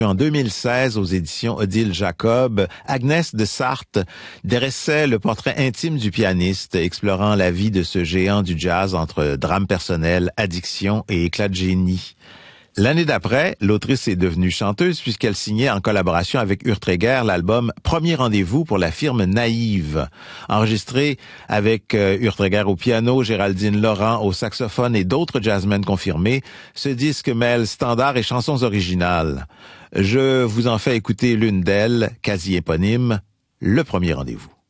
En 2016, aux éditions Odile Jacob, Agnès de Sarthe dressait le portrait intime du pianiste, explorant la vie de ce géant du jazz entre drame personnel, addiction et éclat de génie. L'année d'après, l'autrice est devenue chanteuse puisqu'elle signait en collaboration avec Urtreger l'album Premier rendez-vous pour la firme Naïve. Enregistré avec Urtreger au piano, Géraldine Laurent au saxophone et d'autres jazzmen confirmés, ce disque mêle standards et chansons originales. Je vous en fais écouter l'une d'elles, quasi éponyme, Le Premier rendez-vous.